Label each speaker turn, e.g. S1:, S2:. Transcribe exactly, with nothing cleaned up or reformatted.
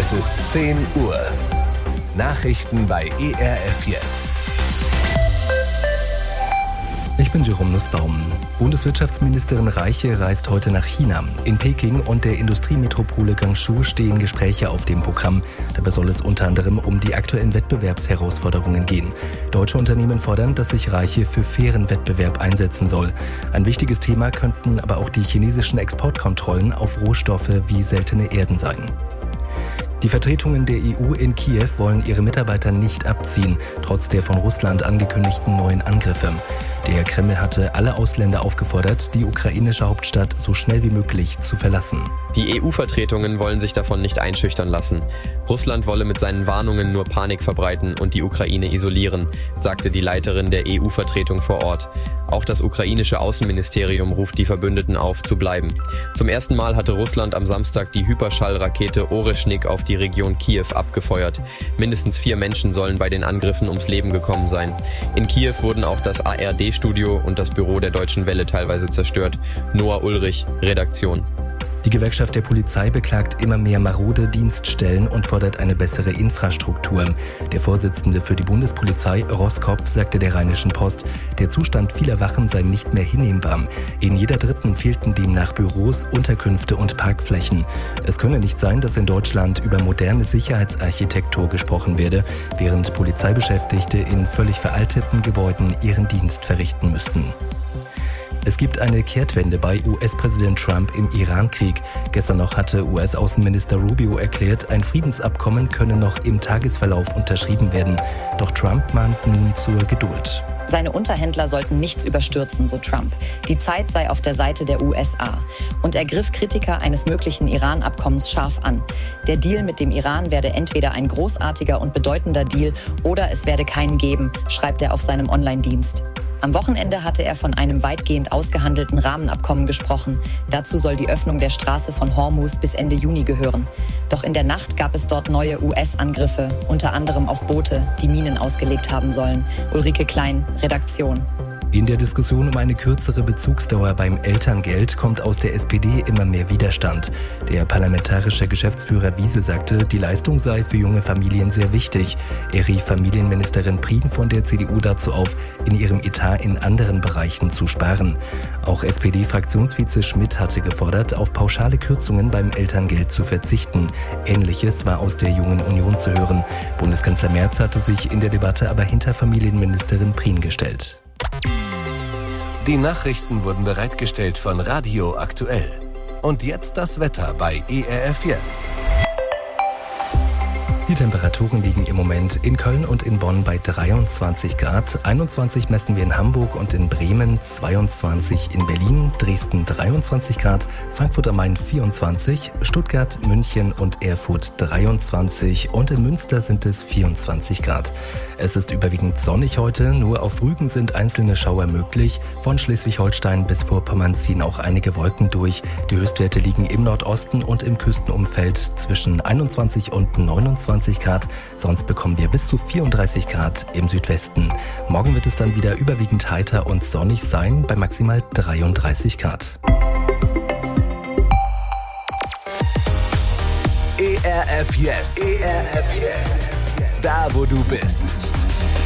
S1: Es ist zehn Uhr. Nachrichten bei E R F Yes.
S2: Ich bin Jerome Nussbaum. Bundeswirtschaftsministerin Reiche reist heute nach China. In Peking und der Industriemetropole Guangzhou stehen Gespräche auf dem Programm. Dabei soll es unter anderem um die aktuellen Wettbewerbsherausforderungen gehen. Deutsche Unternehmen fordern, dass sich Reiche für fairen Wettbewerb einsetzen soll. Ein wichtiges Thema könnten aber auch die chinesischen Exportkontrollen auf Rohstoffe wie seltene Erden sein. Die Vertretungen der E U in Kiew wollen ihre Mitarbeiter nicht abziehen, trotz der von Russland angekündigten neuen Angriffe. Der Kreml hatte alle Ausländer aufgefordert, die ukrainische Hauptstadt so schnell wie möglich zu verlassen.
S3: Die E U-Vertretungen wollen sich davon nicht einschüchtern lassen. Russland wolle mit seinen Warnungen nur Panik verbreiten und die Ukraine isolieren, sagte die Leiterin der E U-Vertretung vor Ort. Auch das ukrainische Außenministerium ruft die Verbündeten auf, zu bleiben. Zum ersten Mal hatte Russland am Samstag die Hyperschallrakete Oreschnik auf die Region Kiew abgefeuert. Mindestens vier Menschen sollen bei den Angriffen ums Leben gekommen sein. In Kiew wurden auch das A R D-Studio und das Büro der Deutschen Welle teilweise zerstört. Noah Ulrich, Redaktion.
S2: Die Gewerkschaft der Polizei beklagt immer mehr marode Dienststellen und fordert eine bessere Infrastruktur. Der Vorsitzende für die Bundespolizei, Roskopf, sagte der Rheinischen Post, der Zustand vieler Wachen sei nicht mehr hinnehmbar. In jeder dritten fehlten demnach Büros, Unterkünfte und Parkflächen. Es könne nicht sein, dass in Deutschland über moderne Sicherheitsarchitektur gesprochen werde, während Polizeibeschäftigte in völlig veralteten Gebäuden ihren Dienst verrichten müssten. Es gibt eine Kehrtwende bei U S-Präsident Trump im Iran-Krieg. Gestern noch hatte U S-Außenminister Rubio erklärt, ein Friedensabkommen könne noch im Tagesverlauf unterschrieben werden. Doch Trump mahnt nun zur Geduld.
S4: Seine Unterhändler sollten nichts überstürzen, so Trump. Die Zeit sei auf der Seite der U S A. Und er griff Kritiker eines möglichen Iran-Abkommens scharf an. Der Deal mit dem Iran werde entweder ein großartiger und bedeutender Deal oder es werde keinen geben, schreibt er auf seinem Online-Dienst. Am Wochenende hatte er von einem weitgehend ausgehandelten Rahmenabkommen gesprochen. Dazu soll die Öffnung der Straße von Hormuz bis Ende Juni gehören. Doch in der Nacht gab es dort neue U S-Angriffe, unter anderem auf Boote, die Minen ausgelegt haben sollen. Ulrike Klein, Redaktion.
S2: In der Diskussion um eine kürzere Bezugsdauer beim Elterngeld kommt aus der S P D immer mehr Widerstand. Der parlamentarische Geschäftsführer Wiese sagte, die Leistung sei für junge Familien sehr wichtig. Er rief Familienministerin Prien von der C D U dazu auf, in ihrem Etat in anderen Bereichen zu sparen. Auch S P D-Fraktionsvize Schmidt hatte gefordert, auf pauschale Kürzungen beim Elterngeld zu verzichten. Ähnliches war aus der Jungen Union zu hören. Bundeskanzler Merz hatte sich in der Debatte aber hinter Familienministerin Prien gestellt.
S1: Die Nachrichten wurden bereitgestellt von Radio Aktuell. Und jetzt das Wetter bei E R F Yes.
S2: Die Temperaturen liegen im Moment in Köln und in Bonn bei dreiundzwanzig Grad, einundzwanzig messen wir in Hamburg und in Bremen, zweiundzwanzig in Berlin, Dresden dreiundzwanzig Grad, Frankfurt am Main vierundzwanzig, Stuttgart, München und Erfurt dreiundzwanzig und in Münster sind es vierundzwanzig Grad. Es ist überwiegend sonnig heute, nur auf Rügen sind einzelne Schauer möglich. Von Schleswig-Holstein bis Vorpommern ziehen auch einige Wolken durch. Die Höchstwerte liegen im Nordosten und im Küstenumfeld zwischen einundzwanzig und neunundzwanzig Grad. Sonst bekommen wir bis zu vierunddreißig Grad im Südwesten. Morgen wird es dann wieder überwiegend heiter und sonnig sein, bei maximal dreiunddreißig Grad.
S1: E R F Yes. E R F Yes. Da, wo du bist.